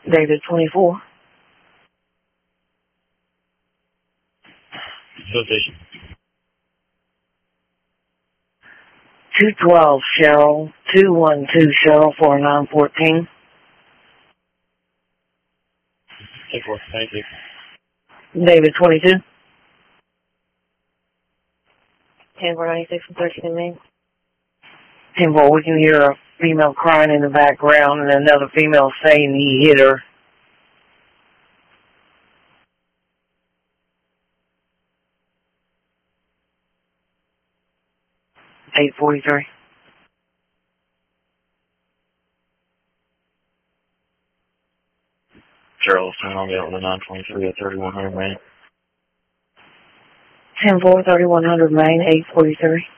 David 24. Association. 212 Cheryl, 212 Cheryl 4914. Take work, thank you. David 22. 10-496 from 13 Main. 10-4, we can hear a female crying in the background and another female saying he hit her. 843. Cheryl, turn on the out with a 923 at 3100 Main. 10-4, 3100 Main, 843.